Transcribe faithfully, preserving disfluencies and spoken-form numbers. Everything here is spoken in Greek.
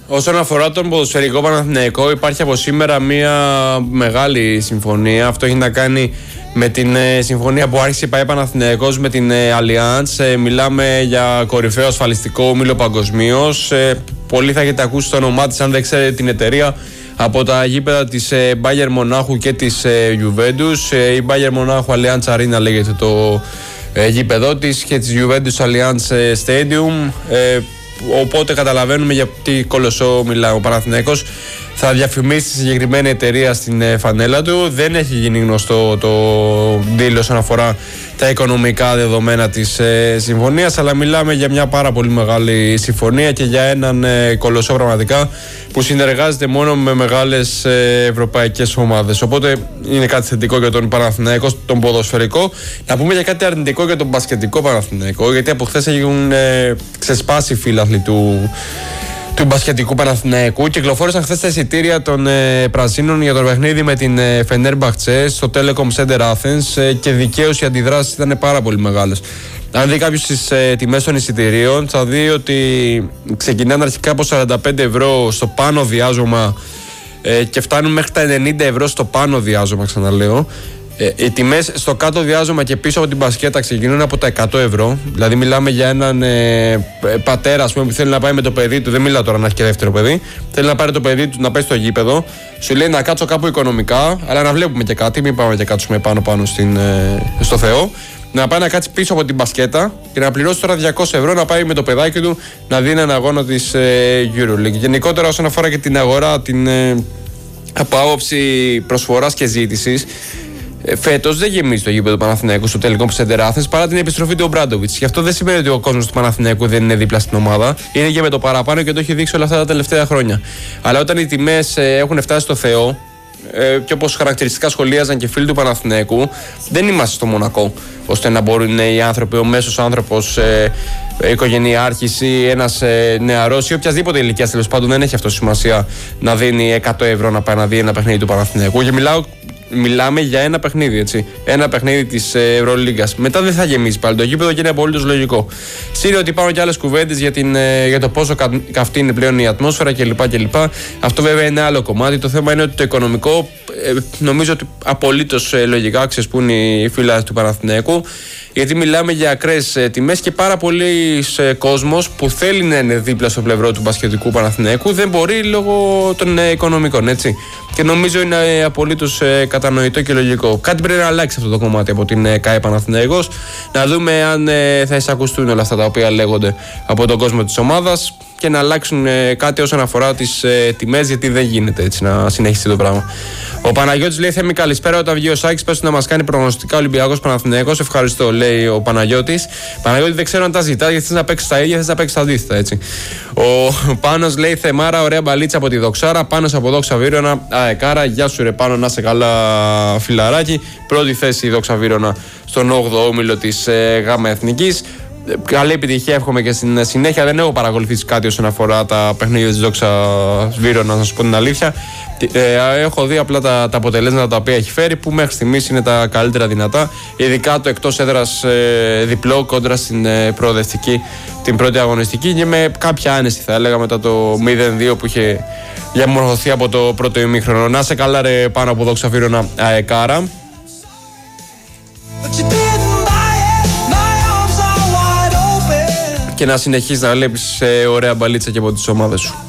Όσον αφορά τον ποδοσφαιρικό Παναθηναϊκό, υπάρχει από σήμερα μια μεγάλη συμφωνία. Αυτό έχει να κάνει με την ε, συμφωνία που άρχισε η ΠΑΕ Παναθηναϊκός με την ε, Allianz. Ε, μιλάμε για κορυφαίο ασφαλιστικό όμιλο παγκοσμίως. Ε, πολλοί θα έχετε ακούσει το όνομά της, αν δεν ξέρετε την εταιρεία, από τα γήπεδα της ε, Bayern Μονάχου και της ε, Juventus. Ε, η Bayern Μονάχου Allianz Arena λέγεται το ε, γήπεδο της, και της Juventus Allianz Stadium. Ε, Οπότε καταλαβαίνουμε για τι κολοσσό μιλάω. Ο Παναθηναϊκός θα διαφημίσει τη συγκεκριμένη εταιρεία στην φανέλα του. Δεν έχει γίνει γνωστό το deal όσον αφορά τα οικονομικά δεδομένα της ε, συμφωνίας, αλλά μιλάμε για μια πάρα πολύ μεγάλη συμφωνία και για έναν ε, κολοσσό πραγματικά που συνεργάζεται μόνο με μεγάλες ε, ευρωπαϊκές ομάδες. Οπότε είναι κάτι θετικό για τον Παναθηναϊκό, τον ποδοσφαιρικό. Να πούμε για κάτι αρνητικό για τον μπασκετικό Παναθηναϊκό, γιατί από χθες έχουν ε, ξεσπάσει οι φίλαθλοι του του μπασκετικού Παναθηναϊκού. Κυκλοφόρησαν χθες τα εισιτήρια των ε, Πρασίνων για το παιχνίδι με την ε, Fenerbahce στο Telecom Center Athens ε, και δικαίως οι αντιδράσεις ήταν πάρα πολύ μεγάλες. Αν δει κάποιος τις ε, τιμές των εισιτηρίων, θα δει ότι ξεκινάνε αρχικά από σαράντα πέντε ευρώ στο πάνω διάζωμα ε, και φτάνουν μέχρι τα ενενήντα ευρώ στο πάνω διάζωμα, ξαναλέω. Ε, οι τιμές στο κάτω διάζωμα και πίσω από την μπασκέτα ξεκινούν από τα εκατό ευρώ. Δηλαδή, μιλάμε για έναν ε, πατέρα, ας πούμε, που θέλει να πάει με το παιδί του. Δεν μιλάω τώρα να έχει και δεύτερο παιδί. Θέλει να πάρει το παιδί του να πάει στο γήπεδο. Σου λέει να κάτσω κάπου οικονομικά, αλλά να βλέπουμε και κάτι. Μην πάμε και κάτσουμε πάνω-πάνω στην, ε, στο Θεό. Να πάει να κάτσει πίσω από την μπασκέτα και να πληρώσει τώρα διακόσια ευρώ να πάει με το παιδάκι του να δει έναν αγώνα της ε, EuroLeague. Γενικότερα, όσον αφορά και την αγορά, την ε, από άποψη προσφοράς και ζήτησης. Φέτος δεν γεμίζει το γήπεδο του Παναθηναϊκού στο Telecom Center Athens παρά την επιστροφή του Ομπράντοβιτς. Γι' αυτό δεν σημαίνει ότι ο κόσμος του Παναθηναϊκού δεν είναι δίπλα στην ομάδα. Είναι και με το παραπάνω και το έχει δείξει όλα αυτά τα τελευταία χρόνια. Αλλά όταν οι τιμές ε, έχουν φτάσει στο Θεό, ε, και όπως χαρακτηριστικά σχολίαζαν και φίλοι του Παναθηναϊκού, δεν είμαστε στο Μονακό ώστε να μπορούν οι άνθρωποι, ο μέσος άνθρωπος, ε, οικογενειάρχης ή ένας ε, νεαρός ή οποιασδήποτε ηλικία, τέλος πάντων, δεν έχει αυτό σημασία, να δίνει εκατό ευρώ να πάει να δει ένα παιχνίδι του Παναθηναϊκού. Και μιλάω. Μιλάμε για ένα παιχνίδι, έτσι. Ένα παιχνίδι της Ευρωλίγκας. Μετά δεν θα γεμίσει πάλι το γήπεδο και είναι απολύτως λογικό. Σίγουρα ότι υπάρχουν και άλλες κουβέντες για, για το πόσο κα, καυτή είναι πλέον η ατμόσφαιρα κλπ. κλπ. Αυτό βέβαια είναι άλλο κομμάτι. Το θέμα είναι ότι το οικονομικό, ε, νομίζω ότι απολύτως ε, λογικά ξεσπούν οι φίλοι του Παναθηναϊκού. Γιατί μιλάμε για ακραίες ε, τιμές και πάρα πολλοί ε, κόσμος που θέλει να είναι δίπλα στο πλευρό του μπασκετικού Παναθηναϊκού δεν μπορεί λόγω των ε, οικονομικών, έτσι. Και νομίζω είναι ε, απολύτως ε, κατανοητό και λογικό. Κάτι πρέπει να αλλάξει αυτό το κομμάτι από την ε, ΚΑΕ Παναθηναϊκός. Να δούμε αν ε, θα εισακουστούν όλα αυτά τα οποία λέγονται από τον κόσμο της ομάδας και να αλλάξουν ε, κάτι όσον αφορά τις ε, τιμές, γιατί δεν γίνεται έτσι να συνεχιστεί το πράγμα. Ο Παναγιώτης λέει: Θέμη, καλησπέρα. Όταν βγει ο Σάκης, πες να μας κάνει προγνωστικά Ολυμπιακός Παναθηναϊκός. Ευχαριστώ, λέει ο Παναγιώτης. Παναγιώτη, δεν ξέρω αν τα ζητά, γιατί θες να παίξεις τα ίδια, θες να παίξεις τα αντίθετα, έτσι. Ο Πάνος λέει: Θεμάρα, ωραία μπαλίτσα από τη Δοξάρα. Πάνος από Δόξα Βύρωνα. Αεκάρα, γεια σου, ρε Πάνο, να σε καλά, φιλαράκι. Πρώτη θέση η Δόξα Βύρωνα στον όγδοο όμιλο της ε, ΓΑΜΑ Εθνικής. Καλή επιτυχία, εύχομαι και στην συνέχεια. Δεν έχω παρακολουθήσει κάτι όσον αφορά τα παιχνίδια της Δόξα Βύρωνα, να σας πω την αλήθεια. Ε, έχω δει απλά τα, τα αποτελέσματα τα οποία έχει φέρει, που μέχρι στιγμής είναι τα καλύτερα δυνατά. Ειδικά το εκτός έδρας ε, διπλό κόντρα στην ε, προοδευτική, την πρώτη αγωνιστική, και με κάποια άνεση, θα έλεγα, μετά το μηδέν δύο που είχε διαμορφωθεί από το πρώτο ημίχρονο. Να σε καλά, ρε, πάνω από Δόξα Βύρωνα, αεκάρα. Και να συνεχίσεις να βλέπεις ε, ωραία μπαλίτσα και από τις ομάδες σου.